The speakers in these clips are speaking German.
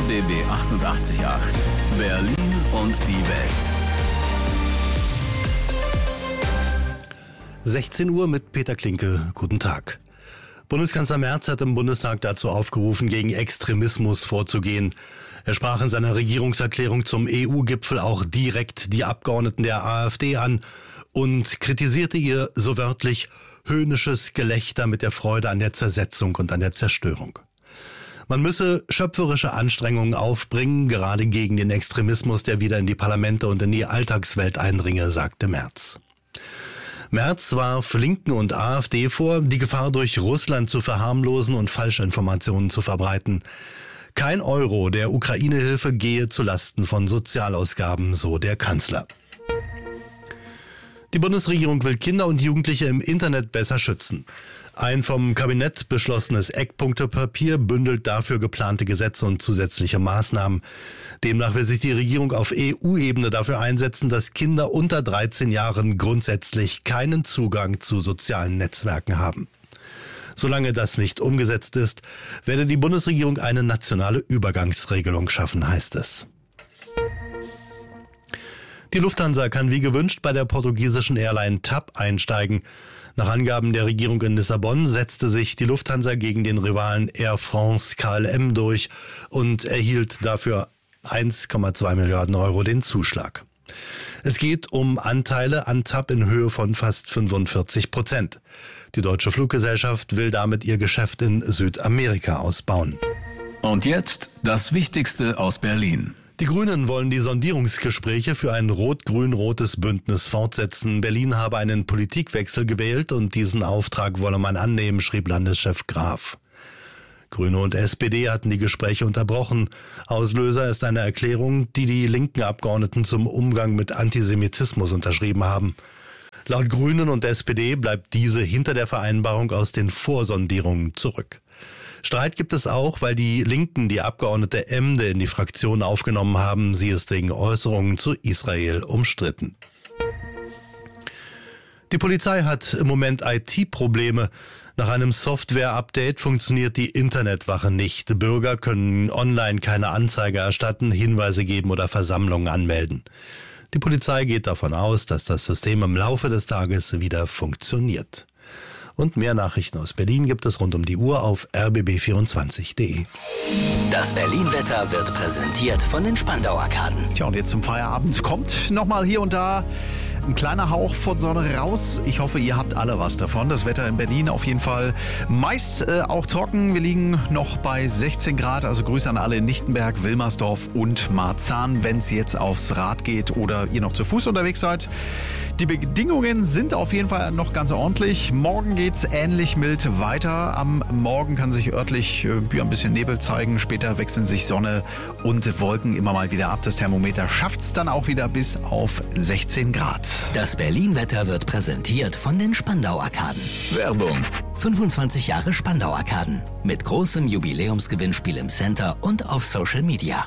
RBB 88.8 Berlin und die Welt. 16 Uhr mit Peter Klinke. Guten Tag. Bundeskanzler Merz hat im Bundestag dazu aufgerufen, gegen Extremismus vorzugehen. Er sprach in seiner Regierungserklärung zum EU-Gipfel auch direkt die Abgeordneten der AfD an und kritisierte ihr, so wörtlich, höhnisches Gelächter mit der Freude an der Zersetzung und an der Zerstörung. Man müsse schöpferische Anstrengungen aufbringen, gerade gegen den Extremismus, der wieder in die Parlamente und in die Alltagswelt eindringe, sagte Merz. Merz warf Linken und AfD vor, die Gefahr durch Russland zu verharmlosen und Falschinformationen zu verbreiten. Kein Euro der Ukraine-Hilfe gehe zu Lasten von Sozialausgaben, so der Kanzler. Die Bundesregierung will Kinder und Jugendliche im Internet besser schützen. Ein vom Kabinett beschlossenes Eckpunktepapier bündelt dafür geplante Gesetze und zusätzliche Maßnahmen. Demnach will sich die Regierung auf EU-Ebene dafür einsetzen, dass Kinder unter 13 Jahren grundsätzlich keinen Zugang zu sozialen Netzwerken haben. Solange das nicht umgesetzt ist, werde die Bundesregierung eine nationale Übergangsregelung schaffen, heißt es. Die Lufthansa kann wie gewünscht bei der portugiesischen Airline TAP einsteigen. Nach Angaben der Regierung in Lissabon setzte sich die Lufthansa gegen den Rivalen Air France KLM durch und erhielt dafür 1,2 Milliarden Euro den Zuschlag. Es geht um Anteile an TAP in Höhe von fast 45%. Die Deutsche Fluggesellschaft will damit ihr Geschäft in Südamerika ausbauen. Und jetzt das Wichtigste aus Berlin. Die Grünen wollen die Sondierungsgespräche für ein rot-grün-rotes Bündnis fortsetzen. Berlin habe einen Politikwechsel gewählt und diesen Auftrag wolle man annehmen, schrieb Landeschef Graf. Grüne und SPD hatten die Gespräche unterbrochen. Auslöser ist eine Erklärung, die die linken Abgeordneten zum Umgang mit Antisemitismus unterschrieben haben. Laut Grünen und SPD bleibt diese hinter der Vereinbarung aus den Vorsondierungen zurück. Streit gibt es auch, weil die Linken die Abgeordnete Emde in die Fraktion aufgenommen haben. Sie ist wegen Äußerungen zu Israel umstritten. Die Polizei hat im Moment IT-Probleme. Nach einem Software-Update funktioniert die Internetwache nicht. Bürger können online keine Anzeige erstatten, Hinweise geben oder Versammlungen anmelden. Die Polizei geht davon aus, dass das System im Laufe des Tages wieder funktioniert. Und mehr Nachrichten aus Berlin gibt es rund um die Uhr auf rbb24.de. Das Berlin-Wetter wird präsentiert von den Spandau-Arkaden. Tja, und jetzt zum Feierabend kommt nochmal hier und da ein kleiner Hauch von Sonne raus. Ich hoffe, ihr habt alle was davon. Das Wetter in Berlin auf jeden Fall meist auch trocken. Wir liegen noch bei 16 Grad. Also Grüße an alle in Lichtenberg, Wilmersdorf und Marzahn, wenn es jetzt aufs Rad geht oder ihr noch zu Fuß unterwegs seid. Die Bedingungen sind auf jeden Fall noch ganz ordentlich. Morgen geht's ähnlich mild weiter. Am Morgen kann sich örtlich ein bisschen Nebel zeigen. Später wechseln sich Sonne und Wolken immer mal wieder ab. Das Thermometer schafft's dann auch wieder bis auf 16 Grad. Das Berlin-Wetter wird präsentiert von den Spandau-Arkaden. Werbung. 25 Jahre Spandau-Arkaden. Mit großem Jubiläumsgewinnspiel im Center und auf Social Media.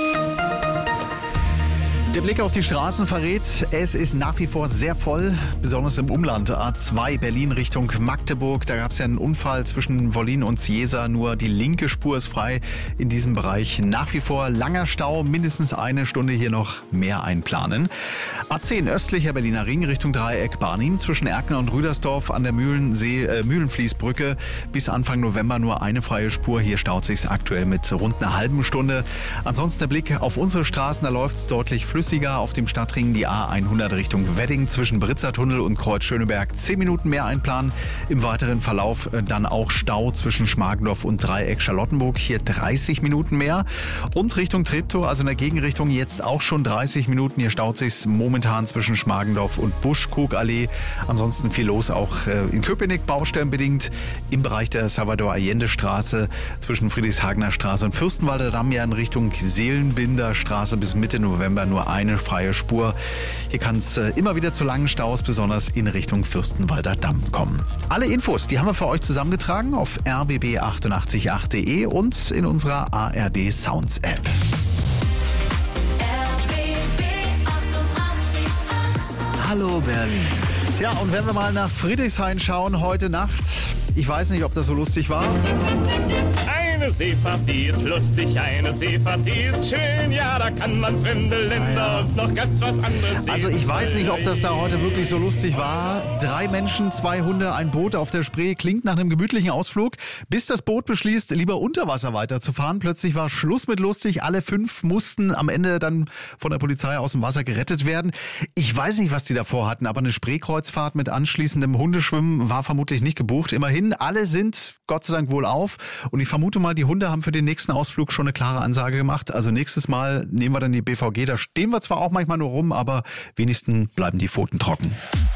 Der Blick auf die Straßen verrät, es ist nach wie vor sehr voll, besonders im Umland. A2 Berlin Richtung Magdeburg, da gab es ja einen Unfall zwischen Wollin und Ciesa, nur die linke Spur ist frei in diesem Bereich. Nach wie vor langer Stau, mindestens eine Stunde hier noch mehr einplanen. A10 östlicher Berliner Ring Richtung Dreieck Barnim zwischen Erkner und Rüdersdorf an der Mühlenfließbrücke bis Anfang November nur eine freie Spur. Hier staut sich's aktuell mit rund einer halben Stunde. Ansonsten der Blick auf unsere Straßen, da läuft's deutlich flüssiger. Auf dem Stadtring die A100 Richtung Wedding zwischen Britzertunnel und Kreuz Schöneberg 10 Minuten mehr einplanen. Im weiteren Verlauf dann auch Stau zwischen Schmargendorf und Dreieck Charlottenburg. Hier 30 Minuten mehr. Und Richtung Treptow, also in der Gegenrichtung, jetzt auch schon 30 Minuten. Hier staut sich's momentan zwischen Schmargendorf und Buschkrugallee. Ansonsten viel los auch in Köpenick, baustellenbedingt im Bereich der Salvador-Allende-Straße zwischen Friedrichshagener Straße und Fürstenwalder Damm ja in Richtung Seelenbinder Straße bis Mitte November nur eine freie Spur. Hier kann es immer wieder zu langen Staus, besonders in Richtung Fürstenwalder Damm kommen. Alle Infos, die haben wir für euch zusammengetragen auf rbb888.de und in unserer ARD Sounds App. Hallo Berlin. Ja, und wenn wir mal nach Friedrichshain schauen heute Nacht, ich weiß nicht, ob das so lustig war. Eine Eine Seefahrt, die ist lustig, eine Seefahrt, die ist schön. Ja, da kann man fremde Länder und noch ganz was anderes sehen. Also ich weiß nicht, ob das da heute wirklich so lustig war. 3 Menschen, 2 Hunde, ein Boot auf der Spree. Klingt nach einem gemütlichen Ausflug. Bis das Boot beschließt, lieber unter Wasser weiterzufahren. Plötzlich war Schluss mit lustig. Alle 5 mussten am Ende dann von der Polizei aus dem Wasser gerettet werden. Ich weiß nicht, was die davor hatten, aber eine Spreekreuzfahrt mit anschließendem Hundeschwimmen war vermutlich nicht gebucht. Immerhin, alle sind Gott sei Dank wohl auf. Und ich vermute mal, die Hunde haben für den nächsten Ausflug schon eine klare Ansage gemacht. Also nächstes Mal nehmen wir dann die BVG. Da stehen wir zwar auch manchmal nur rum, aber wenigstens bleiben die Pfoten trocken.